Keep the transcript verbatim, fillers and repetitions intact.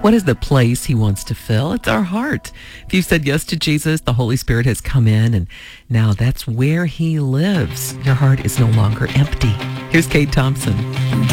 What is the place he wants to fill? It's our heart. If you've said yes to Jesus, the Holy Spirit has come in, and now that's where he lives. Your heart is no longer empty. Here's Kate Thompson.